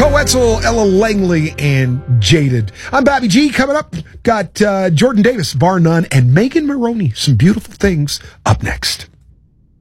Bill Wetzel, Ella Langley, and Jaded. I'm Bobby G. Coming up, got Jordan Davis, bar none, and Megan Maroney. Some beautiful things up next.